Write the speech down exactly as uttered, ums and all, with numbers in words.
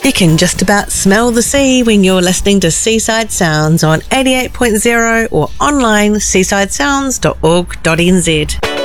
You can just about smell the sea when you're listening to Seaside Sounds on eighty-eight point zero or online seaside sounds dot org dot n z.